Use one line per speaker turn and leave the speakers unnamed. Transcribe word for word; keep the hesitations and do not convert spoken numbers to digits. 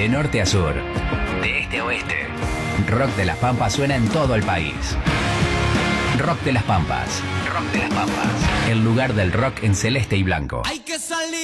De norte a sur, de este a oeste, Rock de las Pampas suena en todo el país. Rock de las Pampas. Rock de las Pampas. El lugar del rock en celeste y blanco.
Hay que salir.